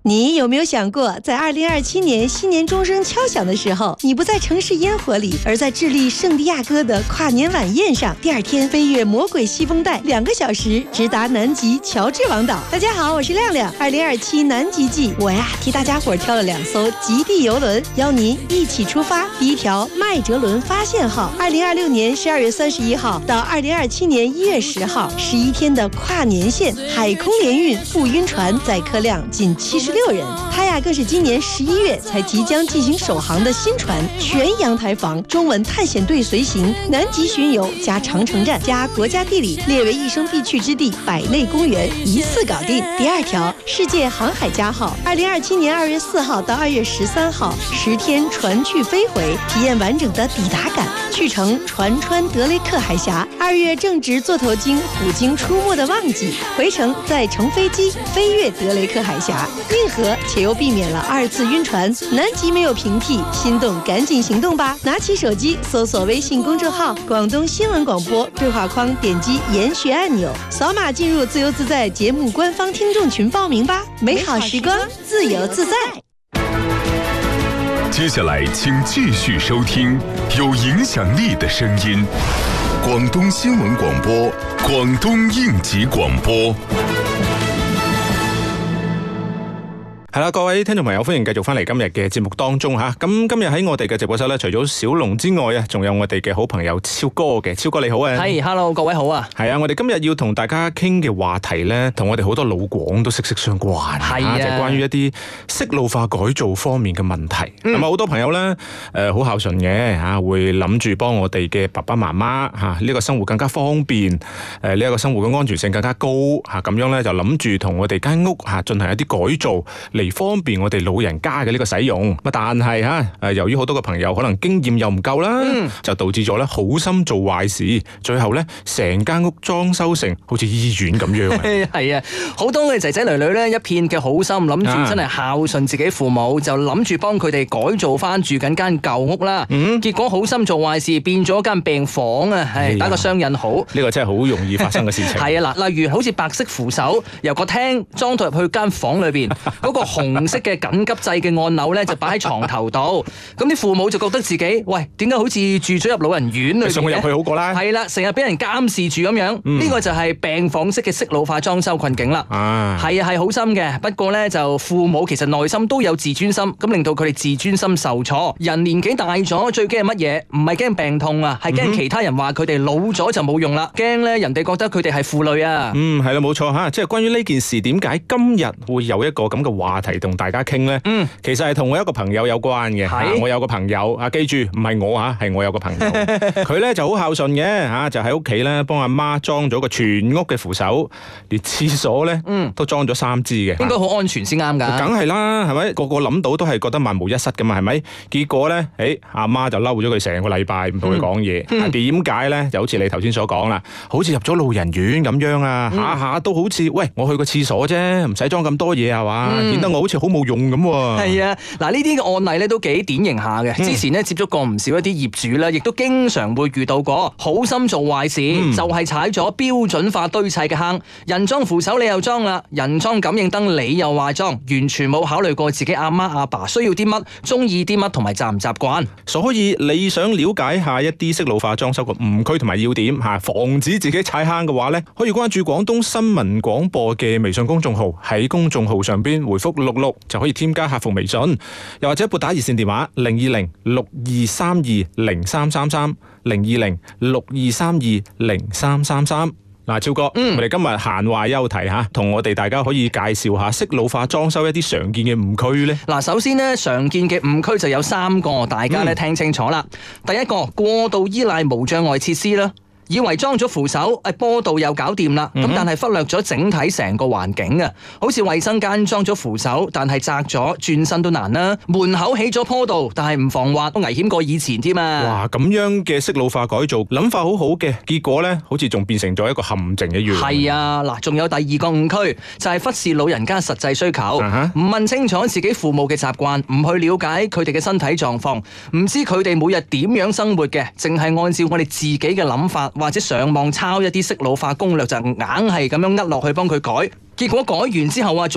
你有没有想过，在2027年新年钟声敲响的时候，你不在城市烟火里，而在智利圣地亚哥的跨年晚宴上，第二天飞越魔鬼西风带2个小时，直达南极乔治王岛。大家好，我是亮亮。2027南极季，我替大家伙挑了2艘极地游轮，邀您一起出发。第一条麦哲伦发现号，2026年12月31号到2027年1月10号，11天的跨年线海空联运不晕船，载客量近76人。它更是今年11月才即将进行首航的新船，全阳台房，中文探险队随行，南极巡游加长城站加国家地理列为一生必去之地百类公园，一次搞定。第二条世界航海家号，2027年2月4号到2月13号，10天船去飞回，体验完整的抵达感。去程船穿德雷克海峡，2月正值座头鲸、虎鲸出没的旺季，回程再乘飞机飞越德雷克海峡，运河且又避免了2次晕船。南极没有平替，心动赶紧行动吧！拿起手机搜索微信公众号广东新闻广播，对话框点击研学按钮，扫码进入自由自在节目官方听众群报名吧。美好时光自由自在。 接下来请继续收听有影响力的声音，广东新闻广播，广东应急广播。 係啦，各位聽眾朋友，歡迎繼續翻嚟今日嘅節目當中嚇。咁今日喺我哋嘅直播室咧，除咗小龍之外啊，仲有我哋嘅好朋友超哥嘅。超哥你好啊！ 係 ，hello 各位好啊！ 係啊，我哋今日要同大家傾嘅話題咧，同我哋好多老廣都息息相關。 係啊， 就係關於一啲適老化改造方面嘅問題。咁好多朋友咧，好孝順嘅嚇，會諗住幫我哋嘅爸爸媽媽嚇呢個生活更加方便，呢一個生活嘅安全性更加高嚇，咁樣咧就諗住同我哋間屋嚇進行一啲改造嚟方便我哋老人家嘅呢個使用。但係由於好多嘅朋友可能經驗又唔夠啦，就導致咗咧好心做壞事，最後咧成間屋裝修成好似醫院咁樣。 係啊，好多嘅仔仔女女咧一片嘅好心，諗住真係孝順自己父母，就諗住幫佢哋改造翻住緊間舊屋啦。結果好心做壞事，變咗間病房啊！係打個雙引號， 呢個真係好容易發生嘅事情。 係啊，嗱，例如好似白色扶手由個廳裝到入去間房裏邊，嗰個紅色嘅緊急掣嘅按鈕咧就擺喺床頭度，咁啲父母就覺得自己喂，點解好似住咗入老人院裏邊嘅？ 上去入去好過啦。 係啦，成日俾人監視住咁樣，呢個就係病房式嘅適老化裝修困境啦。係啊，係好心嘅，不過咧就父母其實內心都有自尊心，咁令到佢哋自尊心受挫。人年紀大咗，最驚係乜嘢？唔係驚病痛啊，係驚其他人話佢哋老咗就冇用啦，驚咧人哋覺得佢哋係負累啊。 係啦，冇錯嚇，即係關於呢件事，點解今日會有一個咁嘅話題同大家傾呢？其實係同我一個朋友有關嘅。我有個朋友記住唔係我係我有個朋友，佢咧就好孝順嘅就喺屋企咧幫阿媽裝咗個全屋嘅扶手，連廁所咧都裝咗3支嘅。 應該好安全先啱㗎。 梗係啦，係咪？個個諗到都係覺得萬無一失㗎嘛，係咪？結果咧，阿媽就嬲咗佢成個禮拜，唔同佢講嘢。點解咧？就好似你頭先所講啦，好似入咗老人院咁樣啊，下下都好似喂，我去個廁所啫，唔使裝咁多嘢係嘛，顯得我好似好冇用咁喎。係啊，嗱呢啲嘅案例咧都幾典型下嘅。之前咧接觸過唔少一啲業主啦，亦都經常會遇到過好心做壞事，就係踩咗標準化堆砌嘅坑。人裝扶手你又裝啦，人裝感應燈你又話裝，完全冇考慮過自己阿媽阿爸需要啲乜，中意啲乜同埋習唔習慣。 所以你想了解下一啲適老化裝修嘅誤區同埋要點防止自己踩坑嘅話咧，可以關注廣東新聞廣播嘅微信公眾號，喺公眾號上邊回覆66就可以添加客服微信，又或者撥打熱線電話020-6232-0333 020-6232-0333。嗱，超哥，我哋今日閒話休題同我哋大家可以介紹下適老化裝修一啲常見嘅誤區咧。 嗱，首先咧常見嘅誤區就有3個，大家咧聽清楚啦。第一個，過度依賴無障礙設施啦。以為裝咗扶手，坡道又搞掂啦，咁但係忽略咗整體成個環境啊！好似衛生間裝咗扶手，但係窄咗，轉身都難啦。門口起咗坡道，但係唔防滑，都危險過以前添啊！ 哇，咁樣嘅適老化改造，諗法好好嘅，結果呢好似仲變成咗一個陷阱一樣。 係啊，嗱，仲有第2個誤區，就係忽視老人家實際需求，唔問清楚自己父母嘅習慣，唔去了解佢哋嘅身體狀況，唔知佢哋每日點樣生活嘅，淨係按照我哋自己嘅諗法，或者上網抄一啲適老化攻略，就硬係咁樣呃落去幫佢改，結果改完之後啊